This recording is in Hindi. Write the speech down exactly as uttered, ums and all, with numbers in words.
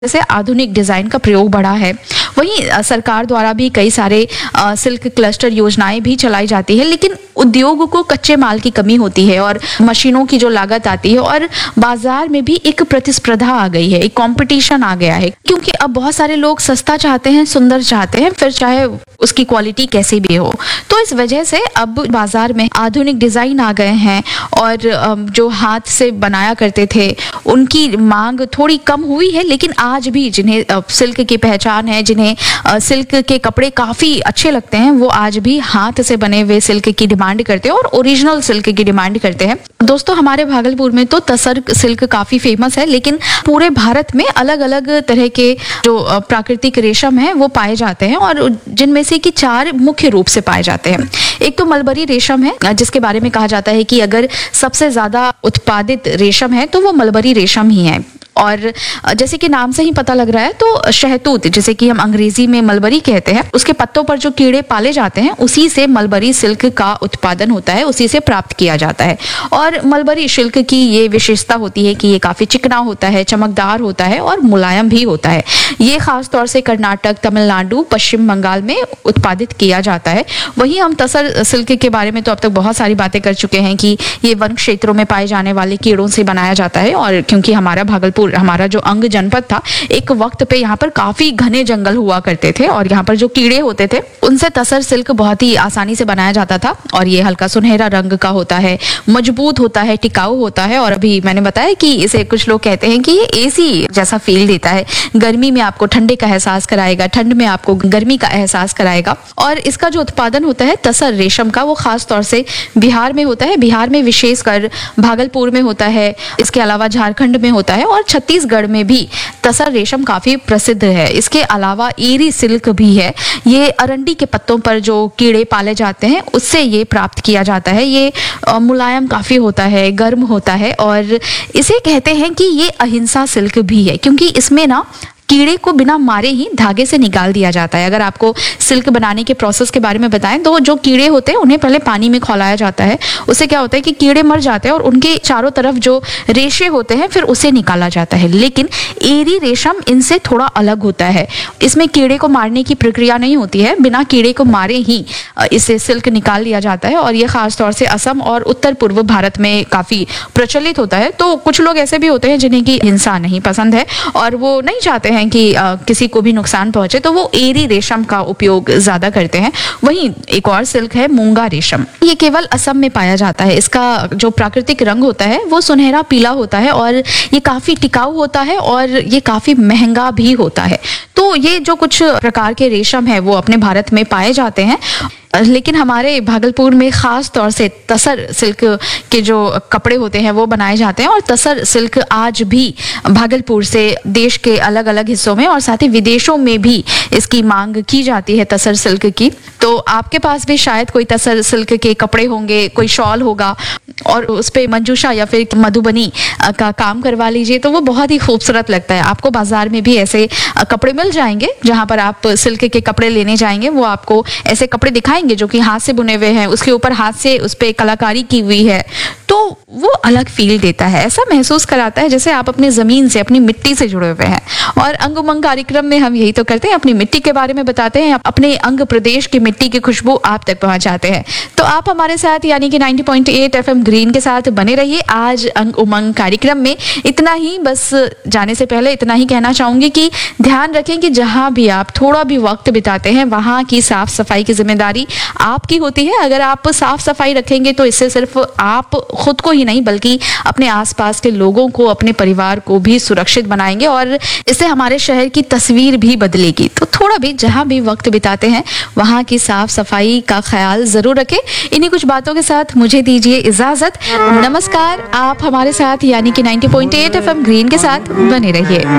जैसे आधुनिक डिजाइन का प्रयोग बढ़ा है। वहीं अ, सरकार द्वारा भी कई सारे अ, सिल्क क्लस्टर योजनाएं भी चलाई जाती है, लेकिन उद्योग को कच्चे माल की कमी होती है और मशीनों की जो लागत आती है, और बाजार में भी एक प्रतिस्पर्धा आ गई है, एक कंपटीशन आ गया है, क्योंकि अब बहुत सारे लोग सस्ता चाहते हैं, सुंदर चाहते हैं, फिर चाहे उसकी क्वालिटी कैसी भी हो। तो इस वजह से अब बाजार में आधुनिक डिजाइन आ गए हैं और अ, जो हाथ से बनाया करते थे उनकी मांग थोड़ी कम हुई है, लेकिन आज भी जिन्हें अ, सिल्क की पहचान है, जिन्हें अ, सिल्क के कपड़े काफी अच्छे लगते हैं, वो आज भी हाथ से बने हुए सिल्क की डिमांड करते हैं और ओरिजिनल सिल्क की डिमांड करते हैं। दोस्तों, हमारे भागलपुर में तो तसर सिल्क काफी फेमस है, लेकिन पूरे भारत में अलग अलग तरह के जो अ, प्राकृतिक रेशम है वो पाए जाते हैं, और जिनमें से कि चार मुख्य रूप से पाए जाते हैं। एक तो मलबरी रेशम है, जिसके बारे में कहा जाता है कि अगर सबसे ज्यादा उत्पादित रेशम है तो वो मलबरी रेशम ही है। और जैसे कि नाम से ही पता लग रहा है, तो शहतूत, जैसे कि हम अंग्रेजी में मलबरी कहते हैं, उसके पत्तों पर जो कीड़े पाले जाते हैं उसी से मलबरी सिल्क का उत्पादन होता है, उसी से प्राप्त किया जाता है। और मलबरी सिल्क की ये विशेषता होती है कि ये काफी चिकना होता है, चमकदार होता है और मुलायम भी होता है। ये खास तौर से कर्नाटक, तमिलनाडु, पश्चिम बंगाल में उत्पादित किया जाता है। वहीं हम तसर सिल्क के बारे में तो अब तक बहुत सारी बातें कर चुके हैं कि ये वन क्षेत्रों में पाए जाने वाले कीड़ों से बनाया जाता है, और क्योंकि हमारा भागलपुर, हमारा जो अंग जनपद था, एक वक्त पे यहाँ पर काफी घने जंगल हुआ करते थे, और यहाँ पर जो कीड़े होते थे उनसे तसर सिल्क बहुत ही आसानी से बनाया जाता था। और ये हल्का सुनहरा रंग का होता है, मजबूत होता है, टिकाऊ होता है, और अभी मैंने बताया कि इसे कुछ लोग कहते हैं कि ये एसी जैसा फील देता है। गर्मी में आपको ठंडे का एहसास कराएगा, ठंड में आपको गर्मी का एहसास कराएगा। और इसका जो उत्पादन होता है तसर रेशम का, वो खास तौर से बिहार में होता है। बिहार में विशेषकर भागलपुर में होता है, इसके अलावा झारखंड में होता है, और छत्तीसगढ़ में भी तसर रेशम काफी प्रसिद्ध है। इसके अलावा एरी सिल्क भी है, ये अरंडी के पत्तों पर जो कीड़े पाले जाते हैं उससे ये प्राप्त किया जाता है। ये अ, मुलायम काफी होता है, गर्म होता है, और इसे कहते हैं कि ये अहिंसा सिल्क भी है, क्योंकि इसमें ना कीड़े को बिना मारे ही धागे से निकाल दिया जाता है। अगर आपको सिल्क बनाने के प्रोसेस के बारे में बताएं, तो जो कीड़े होते हैं उन्हें पहले पानी में खौलाया जाता है। उससे क्या होता है कि कीड़े मर जाते हैं और उनके चारों तरफ जो रेशे होते हैं फिर उसे निकाला जाता है। लेकिन एरी रेशम इनसे थोड़ा अलग होता है, इसमें कीड़े को मारने की प्रक्रिया नहीं होती है, बिना कीड़े को मारे ही इसे सिल्क निकाल लिया जाता है। और यह खास तौर से असम और उत्तर पूर्व भारत में काफी प्रचलित होता है। तो कुछ लोग ऐसे भी होते हैं जिन्हें की हिंसा नहीं पसंद है और वो नहीं चाहते हैं कि आ, किसी को भी नुकसान पहुंचे, तो वो एरी रेशम का उपयोग ज्यादा करते हैं। वहीं एक और सिल्क है मूंगा रेशम, ये केवल असम में पाया जाता है। इसका जो प्राकृतिक रंग होता है वो सुनहरा पीला होता है, और ये काफी टिकाऊ होता है, और ये काफी महंगा भी होता है। तो ये जो कुछ प्रकार के रेशम है वो अपने भारत में पाए जाते हैं, लेकिन हमारे भागलपुर में खास तौर से तसर सिल्क के जो कपड़े होते हैं वो बनाए जाते हैं। और तसर सिल्क आज भी भागलपुर से देश के अलग अलग हिस्सों में और साथ ही विदेशों में भी इसकी मांग की जाती है तसर सिल्क की। तो आपके पास भी शायद कोई तसर सिल्क के कपड़े होंगे, कोई शॉल होगा, और उस पे मंजूषा या फिर मधुबनी का काम करवा लीजिए, तो वो बहुत ही खूबसूरत लगता है। आपको बाजार में भी ऐसे कपड़े मिल जाएंगे, जहां पर आप सिल्क के कपड़े लेने जाएंगे, वो आपको ऐसे कपड़े दिखाएंगे जो कि हाथ से बुने हुए हैं, उसके ऊपर हाथ से उस पे कलाकारी की हुई है, तो वो अलग फील देता है। ऐसा महसूस कराता है जैसे आप अपनी जमीन से, अपनी मिट्टी से जुड़े हुए हैं। और अंग उमंग कार्यक्रम में हम यही तो करते हैं, अपनी मिट्टी के बारे में बताते हैं, अपने अंग प्रदेश की मिट्टी की खुशबू आप तक पहुंचाते हैं। तो आप हमारे साथ यानी कि नब्बे पॉइंट आठ एफएम ग्रीन के साथ बने रहिए। आज अंग उमंग कार्यक्रम में इतना ही। बस जाने से पहले इतना ही कहना चाहूंगी कि ध्यान रखें कि जहां भी आप थोड़ा भी वक्त बिताते हैं, वहां की साफ सफाई की जिम्मेदारी आपकी होती है। अगर आप साफ सफाई रखेंगे तो इससे सिर्फ आप खुद को ही नहीं, बल्कि अपने आसपास के लोगों को, अपने परिवार को भी सुरक्षित बनाएंगे, और इससे हमारे शहर की तस्वीर भी बदलेगी। तो थोड़ा भी जहां भी वक्त बिताते हैं वहां की साफ सफाई का ख्याल जरूर रखें। इन्हीं कुछ बातों के साथ मुझे दीजिए इजाजत। नमस्कार। आप हमारे साथ यानी कि नब्बे पॉइंट आठ एफएम ग्रीन के साथ बने रहिए।